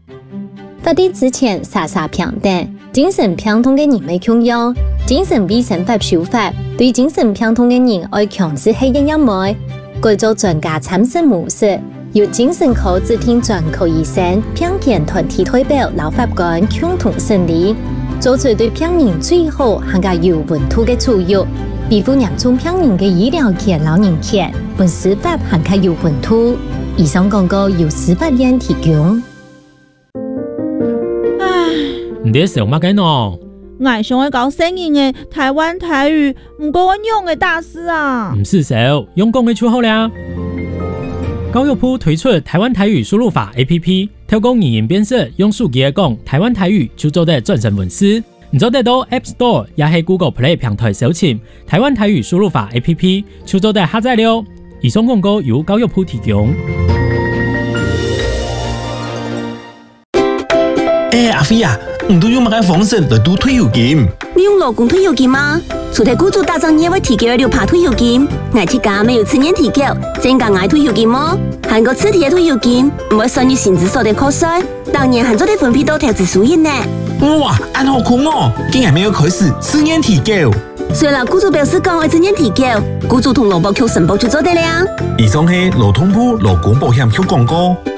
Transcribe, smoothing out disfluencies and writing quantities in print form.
发地之前傻傻平等，精神病痛嘅人未強用，精神衛生法修法對精神病痛嘅人愛強制係一樣冇，改做專家參審模式，由精神科指定專科醫生、病健團體代表、老法官共同審理，做出對病人最好更加有溫度嘅處遇，維護嚴重病人嘅醫療權、老人權，本司法更加有溫度。以上廣告由司法院提供。 你在想乜嘅喏？ 我想要搞聲音嘅台灣台語，唔過我用嘅大師啊。 唔是手，用講嘅就好啦。教育部推出台灣台語輸入法 APP， 透過語言辨識，用手機嚟講台灣台語就做得轉成文字。你做得到 App Store 也係 Google Play 平台搜尋台灣台語輸入法 APP， 就做得下載了。以上廣告由教育部提供。 阿飛啊，唔都用乜嘅方式來賭退休金？ 你用勞工退休金嗎？除咗雇主打仗業會提供6%退休金，我自家沒有次年提繳，增加我退休金麼？韓國次提嘅退休金唔會算入薪資所得課稅，當然還做啲分配到投資收益呢。 哇，按好酷哦！竟然沒有開始次年提繳。 雖然雇主表示講會次年提繳，雇主同勞保局申報就做得了。 以上係勞動部勞工保險局廣告。